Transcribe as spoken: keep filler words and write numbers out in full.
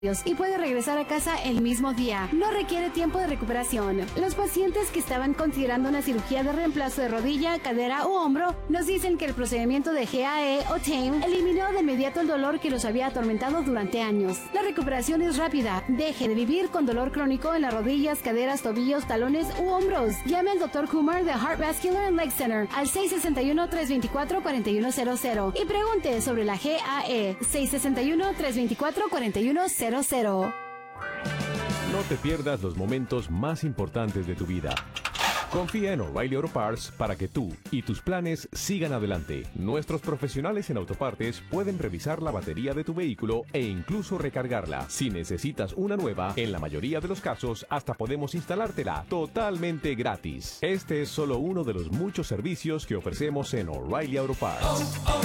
y puede regresar a casa el mismo día. No requiere tiempo de recuperación. Los pacientes que estaban considerando una cirugía de reemplazo de rodilla, cadera u hombro nos dicen que el procedimiento de G A E o TAME eliminó de inmediato el dolor que los había atormentado durante años. La recuperación es rápida. Deje de vivir con dolor crónico en las rodillas, caderas, tobillos, talones u hombros. Llame al doctor Kumar de Heart Vascular and Leg Center al seis seis uno, tres dos cuatro, cuatro uno cero cero y pregunte sobre la G A E. seis seis uno, tres dos cuatro, cuatro uno cero cero. No te pierdas los momentos más importantes de tu vida. Confía en O'Reilly Auto Parts para que tú y tus planes sigan adelante. Nuestros profesionales en autopartes pueden revisar la batería de tu vehículo e incluso recargarla. Si necesitas una nueva, en la mayoría de los casos hasta podemos instalártela totalmente gratis. Este es solo uno de los muchos servicios que ofrecemos en O'Reilly Auto Parts.